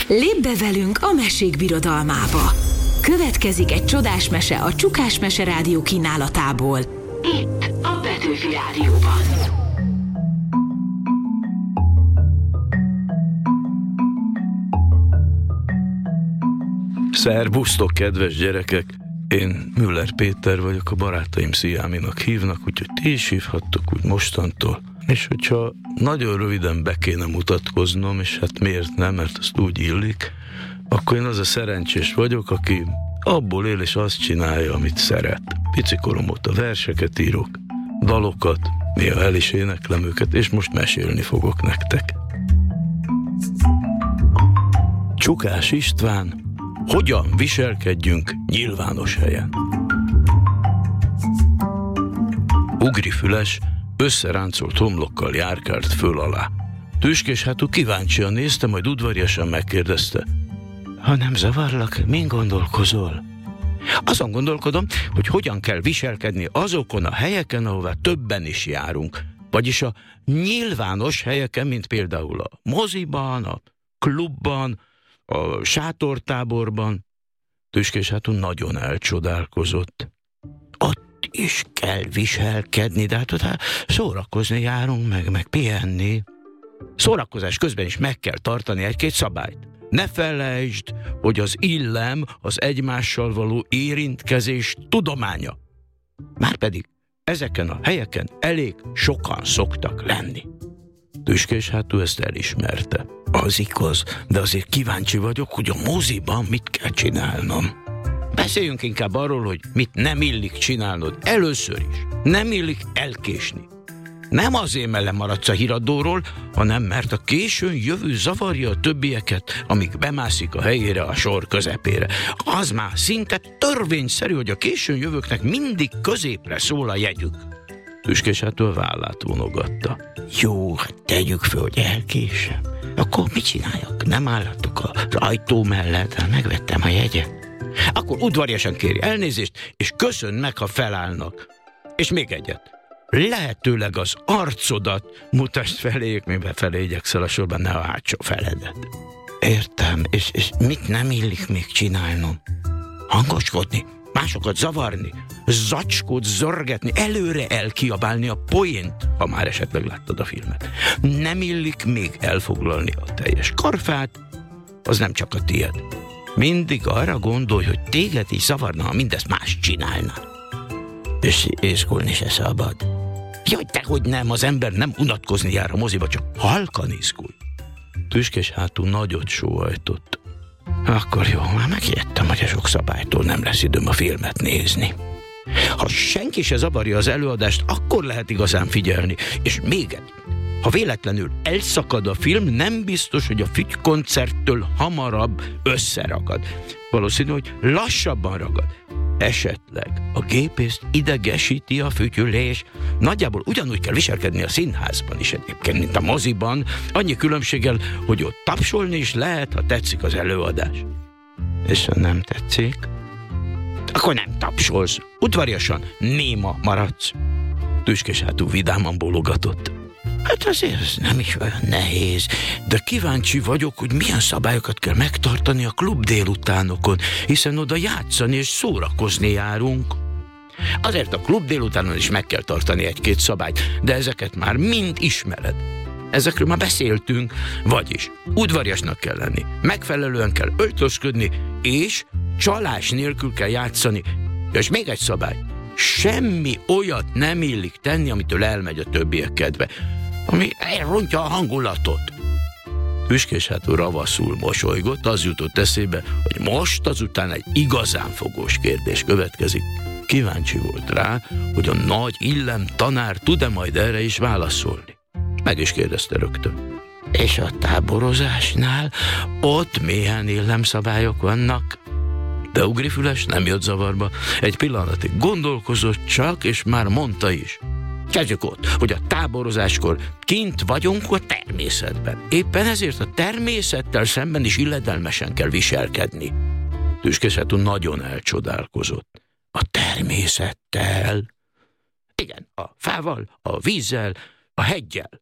Lépj be velünk a mesék birodalmába. Következik egy csodás mese a Csukás Mese Rádió kínálatából. Itt a Petőfi Rádióban. Szerbusztok, kedves gyerekek! Én Müller Péter vagyok, a barátaim Sziáminak hívnak, úgyhogy ti is hívhattok úgy mostantól. És hogyha nagyon röviden be kéne mutatkoznom, és hát miért nem, mert azt úgy illik, akkor én az a szerencsés vagyok, aki abból él és azt csinálja, amit szeret. Picikorom óta verseket írok, dalokat, néha el is éneklem őket, és most mesélni fogok nektek. Csukás István, hogyan viselkedjünk nyilvános helyen? Ugri Füles összeráncolt homlokkal járkált föl alá. Tüskés hátú kíváncsian nézte, majd udvariasan megkérdezte: ha nem zavarlak, min gondolkozol? Azon gondolkodom, hogy hogyan kell viselkedni azokon a helyeken, ahová többen is járunk. Vagyis a nyilvános helyeken, mint például a moziban, a klubban, a sátortáborban. Tüskés hátú nagyon elcsodálkozott. Ott is kell viselkedni, de hát oda szórakozni járunk, meg pihenni. Szórakozás közben is meg kell tartani egy-két szabályt. Ne felejtsd, hogy az illem az egymással való érintkezés tudománya. Márpedig ezeken a helyeken elég sokan szoktak lenni. Tüskés hátú ezt elismerte. Az igaz, de azért kíváncsi vagyok, hogy a moziban mit kell csinálnom. Beszéljünk inkább arról, hogy mit nem illik csinálnod. Először is nem illik elkésni. Nem azért, mert lemaradsz a híradóról, hanem mert a későn jövő zavarja a többieket, amíg bemászik a helyére a sor közepére. Az már szinte törvényszerű, hogy a későn jövőknek mindig középre szól a jegyük. Tüskés hátú a vállát vonogatta. Jó, hát tegyük föl, hogy elkésem. Akkor mit csináljak? Nem állhatok az ajtó mellett, megvettem a jegyet. Akkor udvariasan kéri elnézést, és köszönd meg, ha felállnak. És még egyet. Lehetőleg az arcodat mutasd feléjük, mi befelé igyekszel a sorban, ne a hátsó feledet. Értem, és mit nem illik még csinálnom? Hangoskodni, másokat zavarni, zacskót zörgetni, előre elkiabálni a poént, ha már esetleg láttad a filmet. Nem illik még elfoglalni a teljes karfát, az nem csak a tied. Mindig arra gondolj, hogy téged is zavarna, ha mindezt más csinálna. És izgulni se szabad. Jaj, dehogy nem, az ember nem unatkozni jár a moziba, csak halkan izgulj. Tüskés hátú nagyot sóhajtott. Akkor jó, már megijedtem, hogy a sok szabálytól nem lesz időm a filmet nézni. Ha senki se zavarja az előadást, akkor lehet igazán figyelni. És még egy, ha véletlenül elszakad a film, nem biztos, hogy a fügykoncerttől hamarabb összeragad. Valószínű, hogy lassabban ragad. Esetleg a gépészt idegesíti a fütyülés. Nagyjából ugyanúgy kell viselkedni a színházban is egyébként, mint a moziban, annyi különbséggel, hogy ott tapsolni is lehet, ha tetszik az előadás. És ha nem tetszik, akkor nem tapsolsz, udvariasan néma maradsz. Tüskés hátú vidáman bólogatott. Hát azért ez nem is olyan nehéz, de kíváncsi vagyok, hogy milyen szabályokat kell megtartani a klub délutánokon, hiszen oda játszani és szórakozni járunk. Azért a klub délutánon is meg kell tartani egy-két szabályt, de ezeket már mind ismered. Ezekről már beszéltünk, vagyis udvariasnak kell lenni, megfelelően kell öltözködni, és csalás nélkül kell játszani. És még egy szabály, semmi olyat nem illik tenni, amitől elmegy a többiek kedve, ami elrontja a hangulatot. Tüskés hátú ravaszul mosolygott, az jutott eszébe, hogy most azután egy igazán fogós kérdés következik. Kíváncsi volt rá, hogy a nagy illem tanár tud-e majd erre is válaszolni. Meg is kérdezte rögtön. És a táborozásnál ott milyen illemszabályok vannak? De Ugri Füles nem jött zavarba. Egy pillanatig gondolkozott csak, és már mondta is. Kezdjük ott, hogy a táborozáskor kint vagyunk a természetben. Éppen ezért a természettel szemben is illedelmesen kell viselkedni. Tüskés hátú nagyon elcsodálkozott. A természettel? Igen, a fával, a vízzel, a heggyel.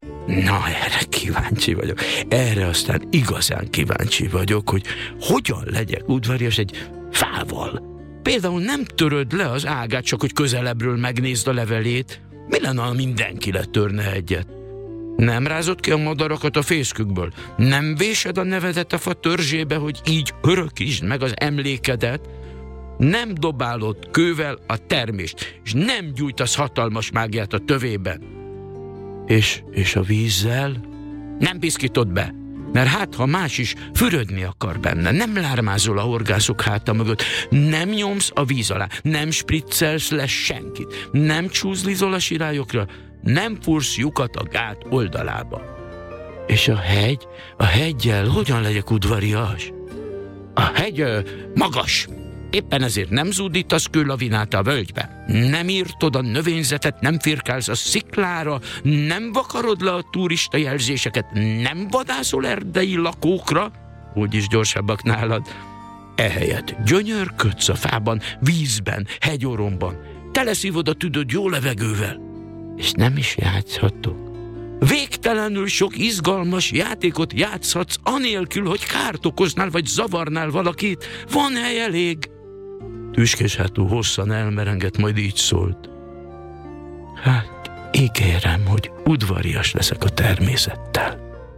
Na, erre kíváncsi vagyok. Erre aztán igazán kíváncsi vagyok, hogy hogyan legyek udvarias egy fával. Például nem töröd le az ágát, csak hogy közelebbről megnézd a levelét. Mi lenne, ha mindenki letörne egyet? Nem rázod ki a madarakat a fészkükből? Nem vésed a nevedet a fa törzsébe, hogy így örökítsd meg az emlékedet? Nem dobálod kővel a termést, és nem gyújtasz hatalmas mágiát a tövében. És a vízzel? Nem piszkítod be, mert hát, ha más is fürödni akar benne, nem lármázol a horgászok háta mögött, nem nyomsz a víz alá, nem spriccelsz le senkit, nem csúzlizol a sirályokra, nem fúrsz lyukat a gát oldalába. És a hegy? A heggyel hogyan legyek udvarias? A hegy magas. Éppen ezért nem zúdítasz kőlavinát a völgybe. Nem írtod a növényzetet, nem firkálsz a sziklára, nem vakarod le a turista jelzéseket, nem vadászol erdei lakókra, úgyis gyorsabbak nálad. Ehelyett gyönyörködsz a fában, vízben, hegyoromban, teleszívod a tüdőd jó levegővel, és nem is játszhatok. Végtelenül sok izgalmas játékot játszhatsz, anélkül, hogy kárt okoznál, vagy zavarnál valakit. Van hely elég. Tüskés hátú hosszan elmerengett, majd így szólt. Hát, ígérem, hogy udvarias leszek a természettel.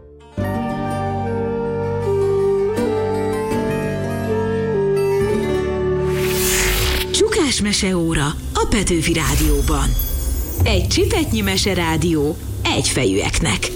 Csukás meseóra a Petőfi Rádióban. Egy csipetnyi meserádió egyfejűeknek.